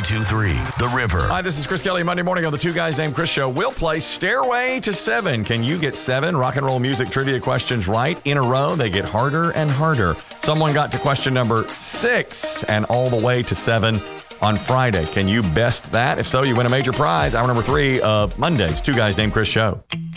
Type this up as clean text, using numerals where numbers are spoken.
92.3 The River. Hi, this is Chris Kelly. Monday morning on the Two Guys Named Chris show. We'll play Stairway to 7. Can you get 7 rock and roll music trivia questions right in a row? They get harder and harder. Someone got to question number 6 and all the way to 7 on Friday. Can you best that? If so, you win a major prize. Hour number 3 of Monday's Two Guys Named Chris show.